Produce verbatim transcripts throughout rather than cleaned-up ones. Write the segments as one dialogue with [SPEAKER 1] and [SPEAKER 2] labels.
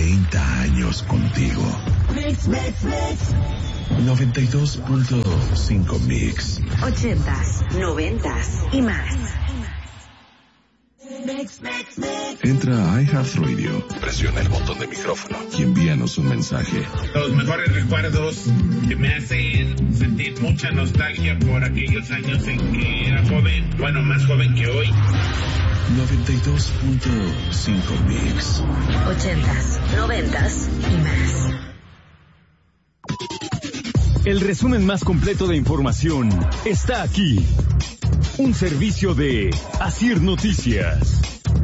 [SPEAKER 1] treinta años contigo.
[SPEAKER 2] Mix, mix, mix.
[SPEAKER 1] noventa y dos punto cinco Mix.
[SPEAKER 3] Ochentas, noventas y más.
[SPEAKER 2] Mix, mix, mix.
[SPEAKER 1] Entra a iHeartRadio, presiona el botón de micrófono y envíanos un mensaje.
[SPEAKER 4] Los mejores recuerdos que me hacen sentir mucha nostalgia por aquellos años en que era joven, bueno, más joven que hoy.
[SPEAKER 1] noventa y dos punto cinco Mix.
[SPEAKER 3] Ochentas, noventas y más.
[SPEAKER 5] El resumen más completo de información está aquí. Un servicio de Asir Noticias.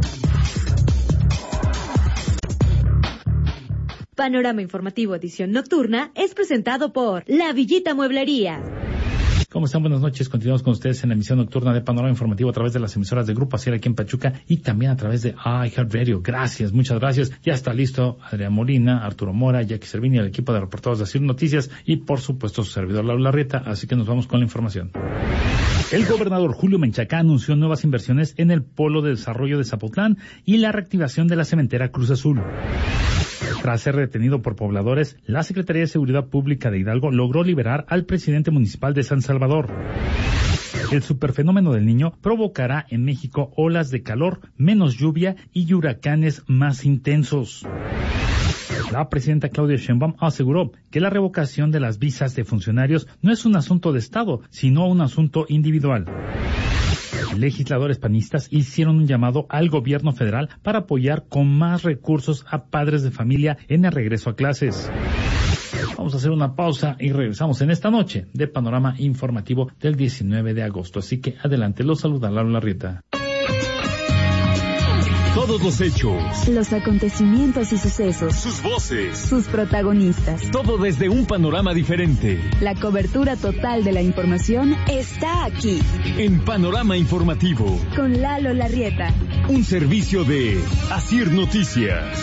[SPEAKER 6] Panorama Informativo Edición Nocturna es presentado por La Villita Mueblería.
[SPEAKER 7] ¿Cómo están? Buenas noches. Continuamos con ustedes en la emisión nocturna de Panorama Informativo a través de las emisoras de Grupo Asir aquí en Pachuca y también a través de iHeartRadio. Gracias, muchas gracias. Ya está listo Adrián Molina, Arturo Mora, Jackie Cervini, el equipo de reporteros de Asir Noticias y, por supuesto, su servidor Laura Larrieta. Así que nos vamos con la información. El gobernador Julio Menchaca anunció nuevas inversiones en el Polo de Desarrollo de Zapotlán y la reactivación de la cementera Cruz Azul. Tras ser detenido por pobladores, la Secretaría de Seguridad Pública de Hidalgo logró liberar al presidente municipal de San Salvador. El superfenómeno del Niño provocará en México olas de calor, menos lluvia y huracanes más intensos. La presidenta Claudia Sheinbaum aseguró que la revocación de las visas de funcionarios no es un asunto de Estado, sino un asunto individual. Legisladores panistas hicieron un llamado al gobierno federal para apoyar con más recursos a padres de familia en el regreso a clases. Vamos a hacer una pausa y regresamos en esta noche de Panorama Informativo del diecinueve de agosto. Así que adelante, los saluda Laura Larrieta.
[SPEAKER 5] Todos los hechos,
[SPEAKER 8] los acontecimientos y sucesos,
[SPEAKER 5] sus voces,
[SPEAKER 8] sus protagonistas,
[SPEAKER 5] todo desde un panorama diferente.
[SPEAKER 8] La cobertura total de la información está aquí.
[SPEAKER 5] En Panorama Informativo,
[SPEAKER 8] con Lalo Larrieta.
[SPEAKER 5] Un servicio de Asir Noticias.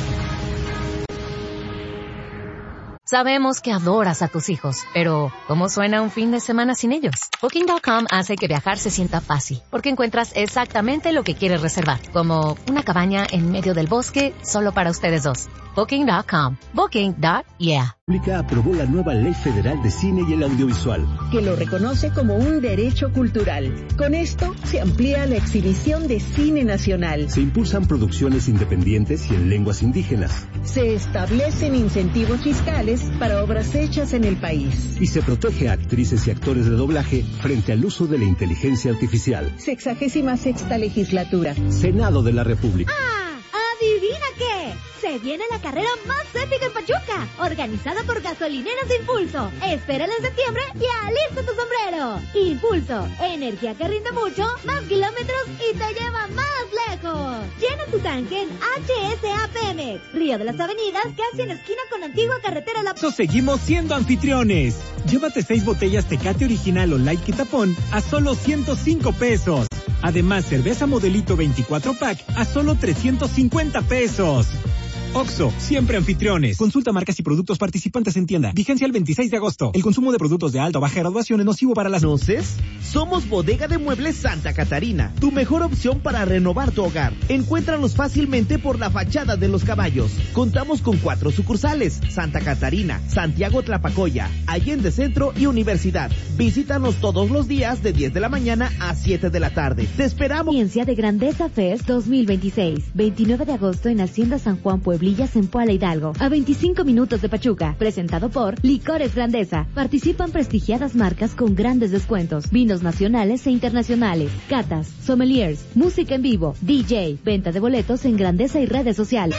[SPEAKER 9] Sabemos que adoras a tus hijos, pero ¿cómo suena un fin de semana sin ellos? Booking punto com hace que viajar se sienta fácil, porque encuentras exactamente lo que quieres reservar, como una cabaña en medio del bosque solo para ustedes dos. Booking punto com. Booking. Yeah.
[SPEAKER 10] La República aprobó la nueva Ley Federal de Cine y el Audiovisual,
[SPEAKER 11] que lo reconoce como un derecho cultural. Con esto se amplía la exhibición de cine nacional.
[SPEAKER 10] Se impulsan producciones independientes y en lenguas indígenas.
[SPEAKER 11] Se establecen incentivos fiscales para obras hechas en el país.
[SPEAKER 10] Y se protege a actrices y actores de doblaje frente al uso de la inteligencia artificial.
[SPEAKER 11] Sexagésima sexta legislatura.
[SPEAKER 10] Senado de la República.
[SPEAKER 6] ¡Ah! ¿Adivina qué? Se viene la carrera más épica en Pachuca, organizada por Gasolineras de Impulso. Espérala en septiembre y alista tu sombrero. Impulso, energía que rinde mucho, más kilómetros y te lleva más lejos. Llena tu tanque en H S A Pemex, Río de las Avenidas, casi en esquina con Antigua Carretera La...
[SPEAKER 12] Seguimos siendo anfitriones. Llévate seis botellas Tecate Original o Light Quitapón a solo ciento cinco pesos. Además, cerveza Modelito veinticuatro pack a solo trescientos cincuenta pesos. Oxxo, siempre anfitriones. Consulta marcas y productos participantes en tienda. Vigencia el veintiséis de agosto. El consumo de productos de alta o baja graduación es nocivo para las...
[SPEAKER 13] ¿Conoces? Somos Bodega de Muebles Santa Catarina, tu mejor opción para renovar tu hogar. Encuéntranos fácilmente por la fachada de Los Caballos. Contamos con cuatro sucursales: Santa Catarina, Santiago Tlapacoya, Allende Centro y Universidad. Visítanos todos los días de diez de la mañana a siete de la tarde. Te esperamos.
[SPEAKER 6] Ciencia de Grandeza Fest dos mil veintiséis, veintinueve de agosto en Hacienda San Juan Pueblo. En Puebla Hidalgo, a veinticinco minutos de Pachuca, presentado por Licores Grandeza. Participan prestigiadas marcas con grandes descuentos, vinos nacionales e internacionales, catas, sommeliers, música en vivo, D J, venta de boletos en Grandeza y redes sociales.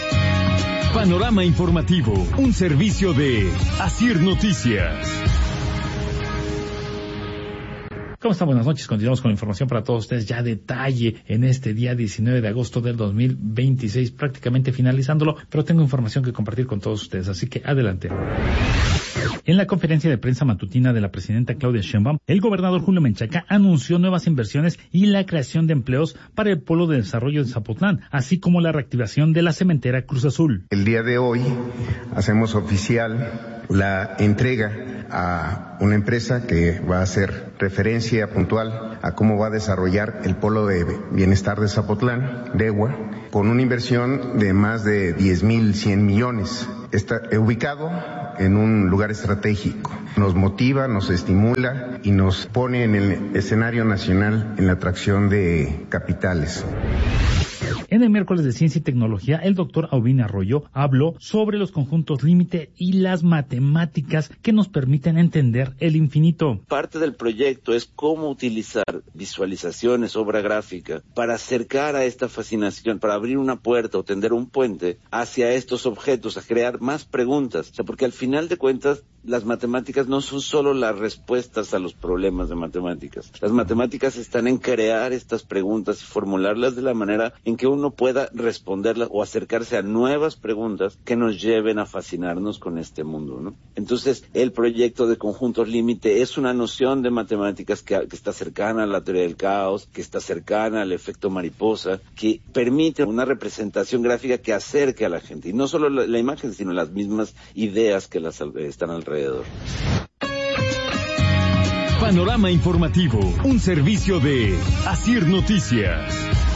[SPEAKER 5] Panorama Informativo, un servicio de Asir Noticias.
[SPEAKER 7] ¿Cómo están? Buenas noches. Continuamos con la información para todos ustedes ya a detalle en este día diecinueve de agosto del dos mil veintiséis, prácticamente finalizándolo, pero tengo información que compartir con todos ustedes, así que adelante. En la conferencia de prensa matutina de la presidenta Claudia Sheinbaum, el gobernador Julio Menchaca anunció nuevas inversiones y la creación de empleos para el Polo de Desarrollo de Zapotlán, así como la reactivación de la cementera Cruz Azul.
[SPEAKER 14] El día de hoy hacemos oficial la entrega a una empresa que va a hacer referencia puntual a cómo va a desarrollar el Polo de Bienestar de Zapotlán, DEWA, con una inversión de más de diez mil cien millones. Está ubicado en un lugar estratégico. Nos motiva, nos estimula y nos pone en el escenario nacional en la atracción de capitales.
[SPEAKER 7] En el miércoles de Ciencia y Tecnología, el doctor Aubin Arroyo habló sobre los conjuntos límite y las matemáticas que nos permiten entender el infinito.
[SPEAKER 15] Parte del proyecto es cómo utilizar visualizaciones, obra gráfica, para acercar a esta fascinación, para abrir una puerta o tender un puente hacia estos objetos, a crear más preguntas. O sea, porque al final de cuentas, las matemáticas no son solo las respuestas a los problemas de matemáticas. Las matemáticas están en crear estas preguntas y formularlas de la manera en que uno pueda responderlas o acercarse a nuevas preguntas que nos lleven a fascinarnos con este mundo, ¿no? Entonces, el proyecto de conjuntos límite es una noción de matemáticas que, que está cercana a la teoría del caos, que está cercana al efecto mariposa, que permite una representación gráfica que acerque a la gente. Y no solo la, la imagen, sino las mismas ideas que las están alrededor.
[SPEAKER 5] Panorama informativo, un servicio de Asir Noticias.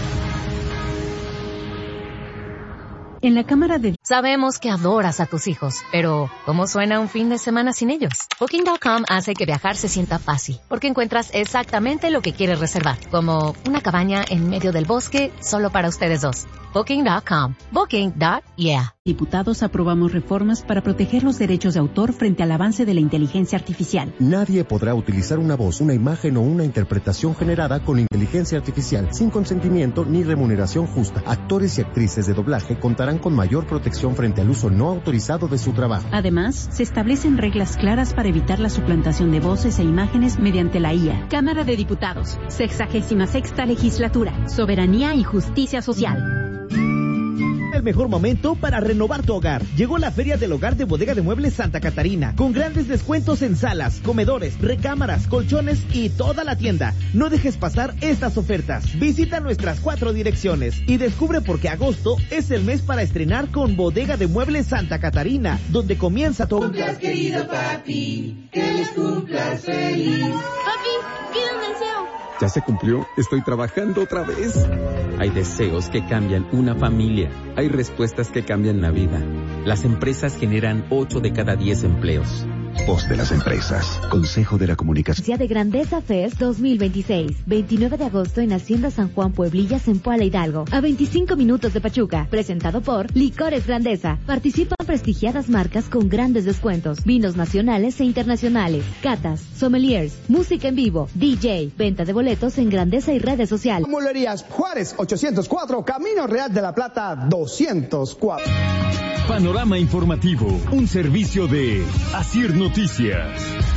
[SPEAKER 8] En la Cámara de...
[SPEAKER 9] Sabemos que adoras a tus hijos, pero ¿cómo suena un fin de semana sin ellos? Booking punto com hace que viajar se sienta fácil, porque encuentras exactamente lo que quieres reservar, como una cabaña en medio del bosque solo para ustedes dos. Booking punto com. Booking. Yeah.
[SPEAKER 16] Diputados aprobamos reformas para proteger los derechos de autor frente al avance de la inteligencia artificial.
[SPEAKER 17] Nadie podrá utilizar una voz, una imagen o una interpretación generada con inteligencia artificial sin consentimiento ni remuneración justa. Actores y actrices de doblaje contarán con mayor protección frente al uso no autorizado de su trabajo.
[SPEAKER 16] Además, se establecen reglas claras para evitar la suplantación de voces e imágenes mediante la I A.
[SPEAKER 6] Cámara de Diputados, sexagésima sexta legislatura, soberanía y justicia social.
[SPEAKER 13] El mejor momento para renovar tu hogar. Llegó la Feria del Hogar de Bodega de Muebles Santa Catarina, con grandes descuentos en salas, comedores, recámaras, colchones y toda la tienda. No dejes pasar estas ofertas. Visita nuestras cuatro direcciones y descubre por qué agosto es el mes para estrenar con Bodega de Muebles Santa Catarina, donde comienza tu...
[SPEAKER 2] Cumplas, querido papi, que les cumplas feliz.
[SPEAKER 6] Papi, pide un deseo.
[SPEAKER 18] ¿Ya se cumplió? Estoy trabajando otra vez. Hay deseos que cambian una familia. Hay respuestas que cambian la vida. Las empresas generan ocho de cada diez empleos.
[SPEAKER 10] Voz de las empresas. Consejo de la Comunicación.
[SPEAKER 6] Día de Grandeza Fest dos mil veintiséis. veintinueve de agosto en Hacienda San Juan Pueblillas en Puebla Hidalgo. A veinticinco minutos de Pachuca. Presentado por Licores Grandeza. Participan prestigiadas marcas con grandes descuentos. Vinos nacionales e internacionales. Catas, sommeliers, música en vivo, D J, venta de boletos en Grandeza y redes sociales.
[SPEAKER 19] Mueblerías Juárez ochocientos cuatro, Camino Real de la Plata doscientos cuatro.
[SPEAKER 5] Panorama informativo, un servicio de Asir Noticias.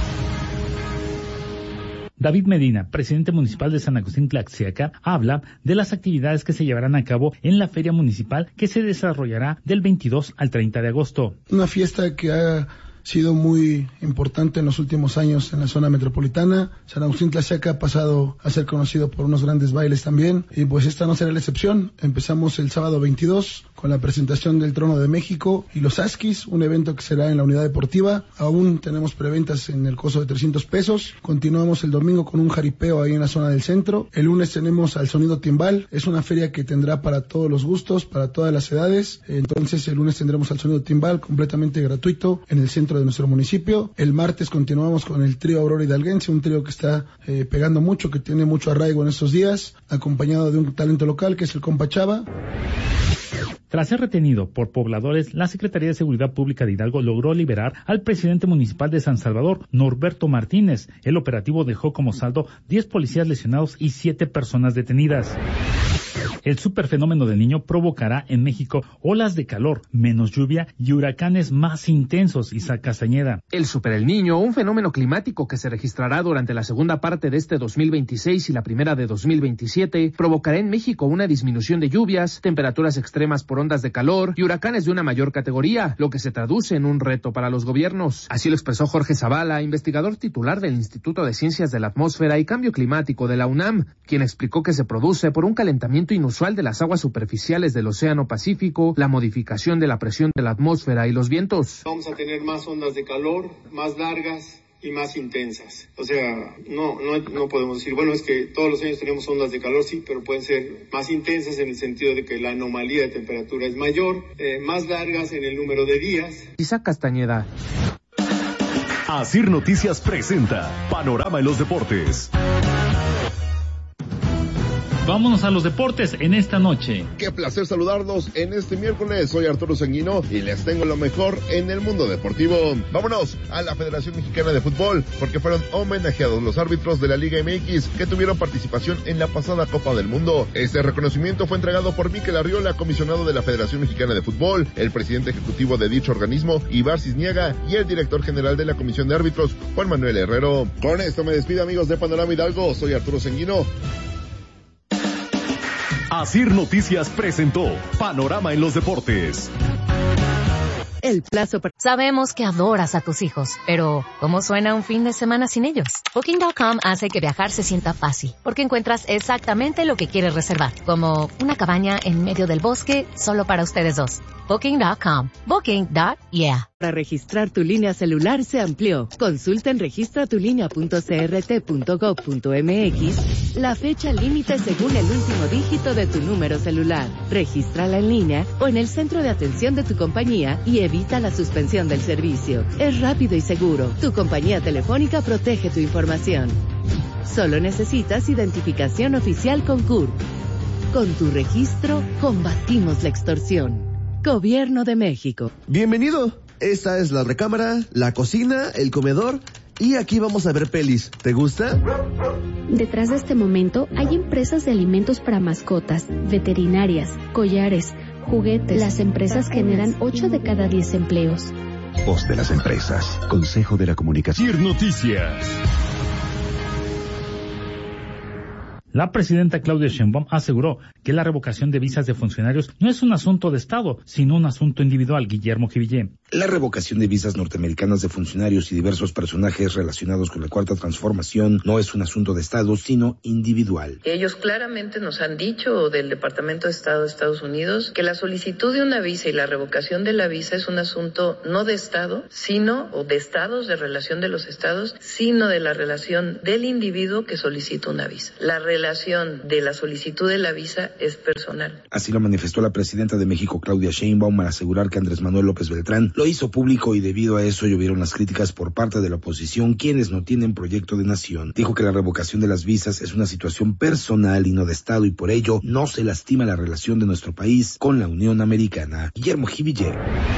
[SPEAKER 7] David Medina, presidente municipal de San Agustín Tlaxiaca, habla de las actividades que se llevarán a cabo en la feria municipal que se desarrollará del veintidós al treinta de agosto.
[SPEAKER 20] Una fiesta que ha sido muy importante en los últimos años en la zona metropolitana. San Agustín Tlaxiaca ha pasado a ser conocido por unos grandes bailes también, y pues esta no será la excepción. Empezamos el sábado veintidós con la presentación del Trono de México y los Asquis, un evento que será en la unidad deportiva. Aún tenemos preventas en el costo de trescientos pesos. Continuamos el domingo con un jaripeo ahí en la zona del centro. El lunes tenemos al Sonido Timbal. Es una feria que tendrá para todos los gustos, para todas las edades. Entonces el lunes tendremos al Sonido Timbal completamente gratuito en el centro de nuestro municipio. El martes continuamos con el trío Aurora Hidalguense, un trío que está eh, pegando mucho, que tiene mucho arraigo en estos días, acompañado de un talento local que es el Compa Chava.
[SPEAKER 7] Tras ser retenido por pobladores, la Secretaría de Seguridad Pública de Hidalgo logró liberar al presidente municipal de San Salvador, Norberto Martínez. El operativo dejó como saldo diez policías lesionados y siete personas detenidas. El superfenómeno del Niño provocará en México olas de calor, menos lluvia y huracanes más intensos. Isaac Castañeda.
[SPEAKER 21] El Super El Niño, un fenómeno climático que se registrará durante la segunda parte de este dos mil veintiséis y la primera de dos mil veintisiete, provocará en México una disminución de lluvias, temperaturas extremas por ondas de calor y huracanes de una mayor categoría, lo que se traduce en un reto para los gobiernos. Así lo expresó Jorge Zavala, investigador titular del Instituto de Ciencias de la Atmósfera y Cambio Climático de la UNAM, quien explicó que se produce por un calentamiento inusual de las aguas superficiales del Océano Pacífico, la modificación de la presión de la atmósfera y los vientos.
[SPEAKER 22] Vamos a tener más ondas de calor, más largas,
[SPEAKER 4] y más intensas. O sea, no, no, no podemos decir, bueno, es que todos los años tenemos ondas de calor, sí, pero pueden ser más intensas en el sentido de que la anomalía de temperatura es mayor, eh, más largas en el número de días.
[SPEAKER 21] Isaac Castañeda.
[SPEAKER 5] Asir Noticias presenta Panorama en los Deportes.
[SPEAKER 7] Vámonos a los deportes en esta noche.
[SPEAKER 22] Qué placer saludarlos en este miércoles. Soy Arturo Sanguino y les tengo lo mejor en el mundo deportivo. Vámonos a la Federación Mexicana de Fútbol, porque fueron homenajeados los árbitros de la Liga M X que tuvieron participación en la pasada Copa del Mundo. Este reconocimiento fue entregado por Mikel Arriola, comisionado de la Federación Mexicana de Fútbol, el presidente ejecutivo de dicho organismo, Ibar Cisniega, y el director general de la Comisión de Árbitros, Juan Manuel Herrero. Con esto me despido, amigos de Panorama Hidalgo. Soy Arturo Sanguino.
[SPEAKER 5] Asir Noticias presentó Panorama en los Deportes.
[SPEAKER 9] El plazo per- Sabemos que adoras a tus hijos, pero ¿cómo suena un fin de semana sin ellos? Booking punto com hace que viajar se sienta fácil, porque encuentras exactamente lo que quieres reservar, como una cabaña en medio del bosque solo para ustedes dos. Booking punto com. Booking. Yeah.
[SPEAKER 23] Para registrar tu línea celular se amplió. Consulta en registra tu línea punto c r t punto gov punto m x la fecha límite según el último dígito de tu número celular. Regístrala en línea o en el centro de atención de tu compañía y evita la suspensión del servicio. Es rápido y seguro. Tu compañía telefónica protege tu información. Solo necesitas identificación oficial con C U R. Con tu registro, combatimos la extorsión. Gobierno de México.
[SPEAKER 24] Bienvenido. Esta es la recámara, la cocina, el comedor y aquí vamos a ver pelis. ¿Te gusta?
[SPEAKER 25] Detrás de este momento hay empresas de alimentos para mascotas, veterinarias, collares, juguetes. Las empresas generan ocho de cada diez empleos.
[SPEAKER 10] Voz de las empresas. Consejo de la Comunicación.
[SPEAKER 5] Asir Noticias.
[SPEAKER 7] La presidenta Claudia Sheinbaum aseguró que la revocación de visas de funcionarios no es un asunto de Estado, sino un asunto individual. Guillermo Jivillé.
[SPEAKER 26] La revocación de visas norteamericanas de funcionarios y diversos personajes relacionados con la Cuarta Transformación no es un asunto de Estado, sino individual.
[SPEAKER 27] Ellos claramente nos han dicho del Departamento de Estado de Estados Unidos que la solicitud de una visa y la revocación de la visa es un asunto no de Estado, sino, o de Estados, de relación de los Estados, sino de la relación del individuo que solicita una visa. La relación de la solicitud de la visa es personal.
[SPEAKER 26] Así lo manifestó la presidenta de México, Claudia Sheinbaum, al asegurar que Andrés Manuel López Beltrán lo hizo público y debido a eso llovieron las críticas por parte de la oposición, quienes no tienen proyecto de nación. Dijo que la revocación de las visas es una situación personal y no de Estado y por ello no se lastima la relación de nuestro país con la Unión Americana. Guillermo Jivillé.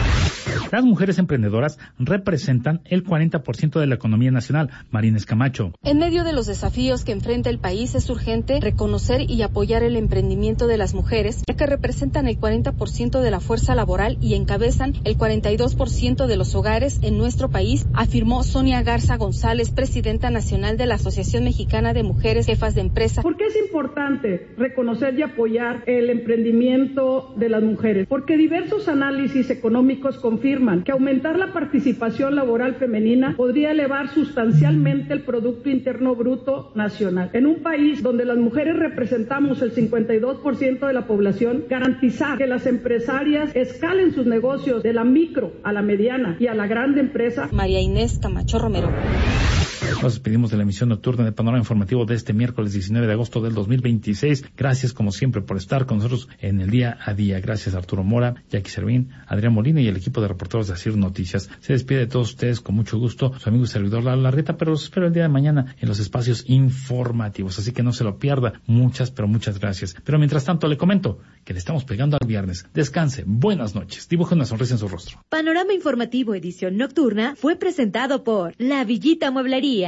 [SPEAKER 7] Las mujeres emprendedoras representan el cuarenta por ciento de la economía nacional. Marines Camacho.
[SPEAKER 28] En medio de los desafíos que enfrenta el país es urgente reconocer y apoyar el emprendimiento de las mujeres, ya que representan el cuarenta por ciento de la fuerza laboral y encabezan el cuarenta y dos por ciento de los hogares en nuestro país, afirmó Sonia Garza González, presidenta nacional de la Asociación Mexicana de Mujeres Jefas de Empresa.
[SPEAKER 29] ¿Por qué es importante reconocer y apoyar el emprendimiento de las mujeres? Porque diversos análisis económicos confirman que aumentar la participación laboral femenina podría elevar sustancialmente el Producto Interno Bruto nacional. En un país donde las mujeres representamos el cincuenta y dos por ciento de la población, garantizar que las empresarias escalen sus negocios de la micro a la mediana y a la grande empresa.
[SPEAKER 28] María Inés Camacho Romero.
[SPEAKER 7] Nos despedimos de la emisión nocturna de Panorama Informativo de este miércoles diecinueve de agosto del dos mil veintiséis. Gracias, como siempre, por estar con nosotros en el día a día. Gracias a Arturo Mora, Jackie Servín, Adrián Molina y el equipo de reporteros de Asir Noticias. Se despide de todos ustedes con mucho gusto su amigo y servidor Lalo Larreta, pero los espero el día de mañana en los espacios informativos, así que no se lo pierda. Muchas, pero muchas gracias. Pero mientras tanto le comento que le estamos pegando al viernes. Descanse, buenas noches, dibuje una sonrisa en su rostro.
[SPEAKER 6] Panorama Informativo edición nocturna fue presentado por La Villita Mueblería.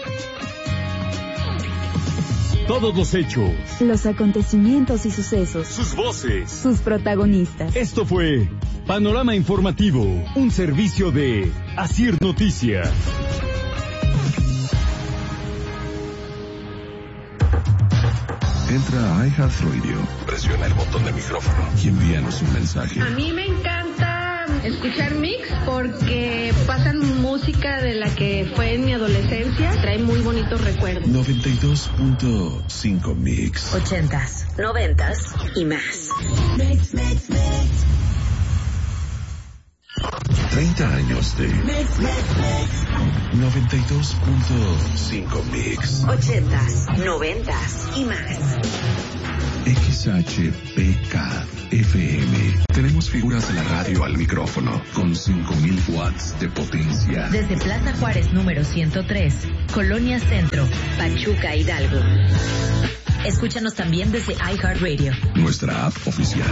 [SPEAKER 5] Todos los hechos,
[SPEAKER 8] los acontecimientos y sucesos,
[SPEAKER 5] sus voces,
[SPEAKER 8] sus protagonistas.
[SPEAKER 5] Esto fue Panorama Informativo, un servicio de Asir Noticias.
[SPEAKER 1] Entra a iHeartRadio, presiona el botón de micrófono y envíanos un mensaje.
[SPEAKER 30] A mí me encanta escuchar Mix porque pasan música de la que fue en mi adolescencia, trae muy bonitos recuerdos.
[SPEAKER 1] noventa y dos punto cinco Mix.
[SPEAKER 3] Ochentas, noventas y más.
[SPEAKER 1] Mix, mix, mix. treinta años de noventa y dos punto cinco Mix.
[SPEAKER 3] ochentas, noventas y más.
[SPEAKER 1] X H P K F M. Tenemos figuras de la radio al micrófono con cinco mil watts de potencia.
[SPEAKER 3] Desde Plaza Juárez número ciento tres, Colonia Centro, Pachuca, Hidalgo. Escúchanos también desde iHeartRadio.
[SPEAKER 1] Nuestra app oficial.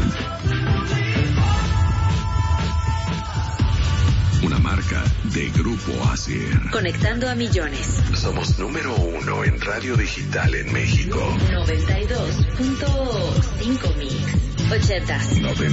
[SPEAKER 1] Una marca de Grupo Asier.
[SPEAKER 3] Conectando a millones.
[SPEAKER 1] Somos número uno en radio digital en México.
[SPEAKER 3] noventa y dos punto cinco Mix. ochentas.
[SPEAKER 1] noventa